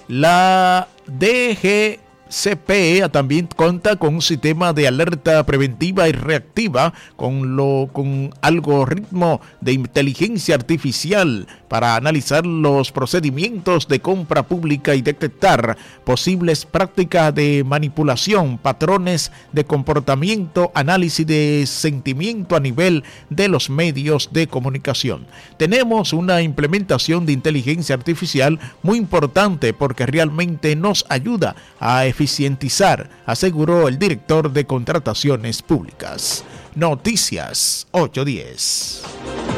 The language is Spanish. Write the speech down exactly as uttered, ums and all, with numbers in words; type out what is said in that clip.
La D G C P también cuenta con un sistema de alerta preventiva y reactiva con, lo, con algoritmo de inteligencia artificial para analizar los procedimientos de compra pública y detectar posibles prácticas de manipulación, patrones de comportamiento, análisis de sentimiento a nivel de los medios de comunicación. Tenemos una implementación de inteligencia artificial muy importante porque realmente nos ayuda a eficientizar, aseguró el director de Contrataciones Públicas. Noticias ocho diez.